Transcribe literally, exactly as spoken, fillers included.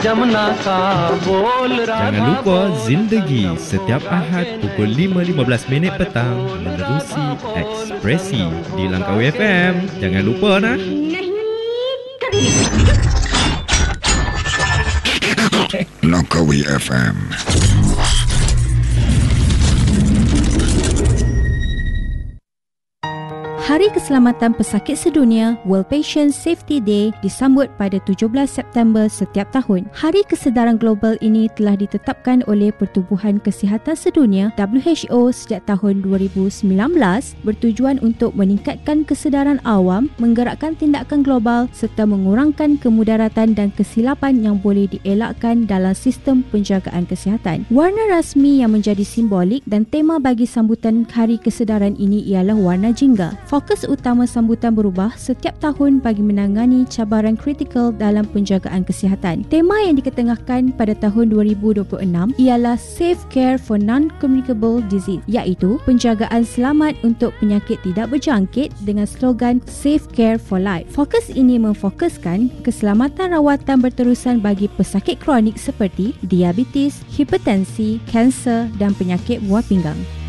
Jangan lupa Zindagi setiap Ahad pukul lima lima belas minit petang menerusi Ekspresi di Langkawi F M. Jangan lupa nah. Langkawi F M. Hari Keselamatan Pesakit Sedunia World Patient Safety Day disambut pada tujuh belas September setiap tahun. Hari kesedaran global ini telah ditetapkan oleh Pertubuhan Kesihatan Sedunia W H O sejak tahun dua ribu sembilan belas bertujuan untuk meningkatkan kesedaran awam, menggerakkan tindakan global serta mengurangkan kemudaratan dan kesilapan yang boleh dielakkan dalam sistem penjagaan kesihatan. Warna rasmi yang menjadi simbolik dan tema bagi sambutan Hari Kesedaran ini ialah warna jingga. Fokus utama sambutan berubah setiap tahun bagi menangani cabaran kritikal dalam penjagaan kesihatan. Tema yang diketengahkan pada tahun dua ribu dua puluh enam ialah Safe Care for Non-Communicable Disease, iaitu penjagaan selamat untuk penyakit tidak berjangkit dengan slogan Safe Care for Life. Fokus ini memfokuskan keselamatan rawatan berterusan bagi pesakit kronik seperti diabetes, hipertensi, kanser dan penyakit buah pinggang.